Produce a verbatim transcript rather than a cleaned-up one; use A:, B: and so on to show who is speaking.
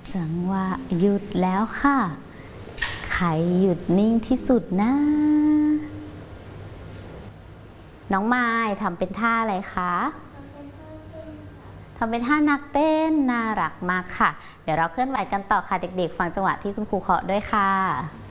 A: จังหวะหยุดแล้วค่ะใครหยุดนิ่งที่สุดนะน้องไม้ทำเป็นท่าอะไรคะทำเป็นท่านักเต้นน่ารักมากค่ะเดี๋ยวเราเคลื่อนไหวกันต่อค่ะเด็กๆฟังจังหวะที่คุณครูเคาะด้วยค่ะ